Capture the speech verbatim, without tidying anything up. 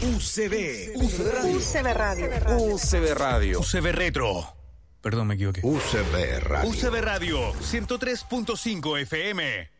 U C B. U C B Radio. U C B Radio. U C B Radio. U C B Retro. Perdón, me equivoqué. U C B Radio. U C B Radio ciento tres punto cinco F M.